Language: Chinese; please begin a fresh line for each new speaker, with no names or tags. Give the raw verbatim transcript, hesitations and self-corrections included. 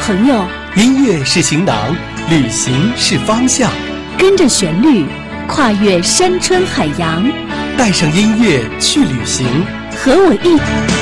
朋友，
音乐是行囊，旅行是方向。
跟着旋律，跨越山川海洋，
带上音乐去旅行，
和我一